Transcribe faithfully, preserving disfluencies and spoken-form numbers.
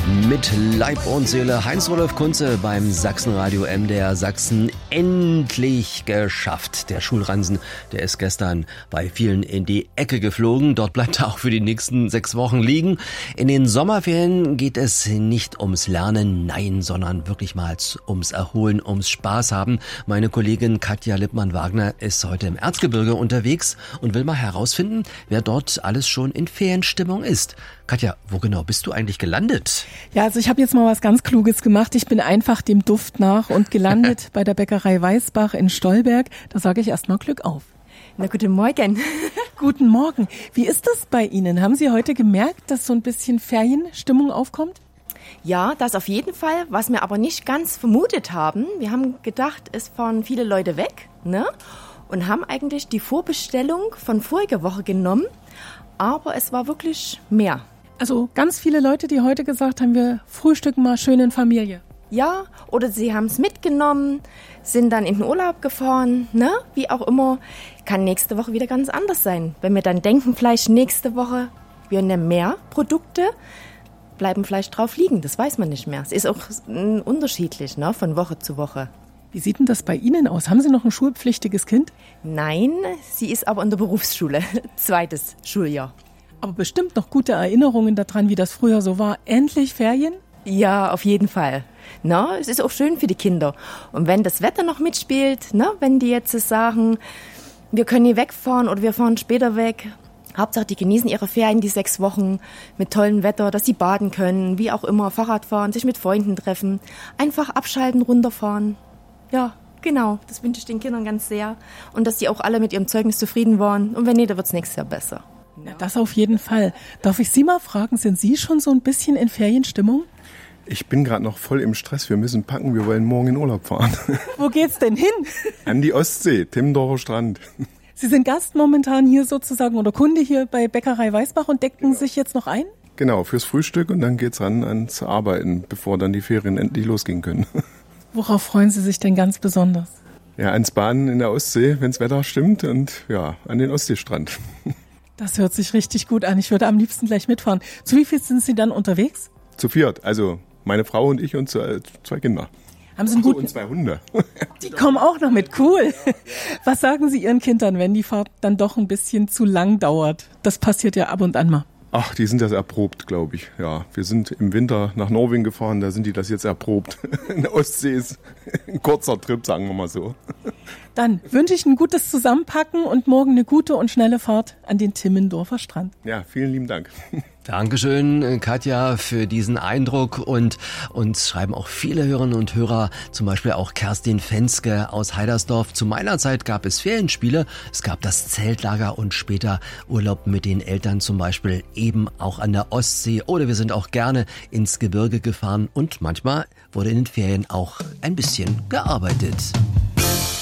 Mit Leib und Seele Heinz-Rudolf Kunze beim Sachsenradio M D R Sachsen endlich geschafft. Der Schulransen, der ist gestern bei vielen in die Ecke geflogen. Dort bleibt er auch für die nächsten sechs Wochen liegen. In den Sommerferien geht es nicht ums Lernen, nein, sondern wirklich mal ums Erholen, ums Spaß haben. Meine Kollegin Katja Lippmann-Wagner ist heute im Erzgebirge unterwegs und will mal herausfinden, wer dort alles schon in Ferienstimmung ist. Katja, wo genau bist du eigentlich gelandet? Ja, also ich habe jetzt mal was ganz Kluges gemacht. Ich bin einfach dem Duft nach und gelandet bei der Bäckerei Weißbach in Stolberg. Da sage ich erstmal Glück auf. Na, guten Morgen. Guten Morgen. Wie ist das bei Ihnen? Haben Sie heute gemerkt, dass so ein bisschen Ferienstimmung aufkommt? Ja, das auf jeden Fall. Was wir aber nicht ganz vermutet haben, wir haben gedacht, es fahren viele Leute weg, ne? Und haben eigentlich die Vorbestellung von voriger Woche genommen. Aber es war wirklich mehr. Also ganz viele Leute, die heute gesagt haben, wir frühstücken mal schön in Familie. Ja, oder sie haben es mitgenommen, sind dann in den Urlaub gefahren, ne? Wie auch immer. Kann nächste Woche wieder ganz anders sein. Wenn wir dann denken, vielleicht nächste Woche, wir nehmen mehr Produkte, bleiben vielleicht drauf liegen. Das weiß man nicht mehr. Es ist auch unterschiedlich, ne? Von Woche zu Woche. Wie sieht denn das bei Ihnen aus? Haben Sie noch ein schulpflichtiges Kind? Nein, sie ist aber in der Berufsschule. Zweites Schuljahr. Aber bestimmt noch gute Erinnerungen daran, wie das früher so war. Endlich Ferien? Ja, auf jeden Fall. Na, es ist auch schön für die Kinder. Und wenn das Wetter noch mitspielt, na, wenn die jetzt sagen, wir können hier wegfahren oder wir fahren später weg. Hauptsache, die genießen ihre Ferien, die sechs Wochen mit tollem Wetter, dass sie baden können, wie auch immer, Fahrrad fahren, sich mit Freunden treffen. Einfach abschalten, runterfahren. Ja, genau, das wünsche ich den Kindern ganz sehr. Und dass die auch alle mit ihrem Zeugnis zufrieden waren. Und wenn nicht, dann wird es nächstes Jahr besser. Ja, das auf jeden Fall. Darf ich Sie mal fragen, sind Sie schon so ein bisschen in Ferienstimmung? Ich bin gerade noch voll im Stress. Wir müssen packen, wir wollen morgen in Urlaub fahren. Wo geht's denn hin? An die Ostsee, Timmendorfer Strand. Sie sind Gast momentan hier sozusagen oder Kunde hier bei Bäckerei Weißbach und decken sich jetzt noch ein? Genau, fürs Frühstück und dann geht's ran ans Arbeiten, bevor dann die Ferien endlich losgehen können. Worauf freuen Sie sich denn ganz besonders? Ja, ans Baden in der Ostsee, wenn's Wetter stimmt und ja, an den Ostseestrand. Das hört sich richtig gut an. Ich würde am liebsten gleich mitfahren. Zu wie viel sind Sie dann unterwegs? Zu viert, also meine Frau und ich und zwei Kinder. Haben Sie einen guten... Und zwei Hunde. Die kommen auch noch mit, cool. Was sagen Sie Ihren Kindern, wenn die Fahrt dann doch ein bisschen zu lang dauert? Das passiert ja ab und an mal. Ach, die sind das erprobt, glaube ich. Ja, wir sind im Winter nach Norwegen gefahren, da sind die das jetzt erprobt. In der Ostsee ist ein kurzer Trip, sagen wir mal so. Dann wünsche ich ein gutes Zusammenpacken und morgen eine gute und schnelle Fahrt an den Timmendorfer Strand. Ja, vielen lieben Dank. Dankeschön, Katja, für diesen Eindruck. Und uns schreiben auch viele Hörerinnen und Hörer, zum Beispiel auch Kerstin Fenske aus Heidersdorf. Zu meiner Zeit gab es Ferienspiele, es gab das Zeltlager und später Urlaub mit den Eltern, zum Beispiel eben auch an der Ostsee. Oder wir sind auch gerne ins Gebirge gefahren und manchmal wurde in den Ferien auch ein bisschen gearbeitet.